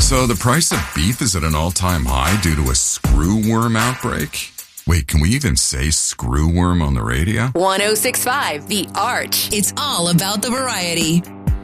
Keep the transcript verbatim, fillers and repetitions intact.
So the price of beef is at an all-time high due to a screwworm outbreak? Wait, can we even say screwworm on the radio? one oh six point five The Arch. It's all about the variety.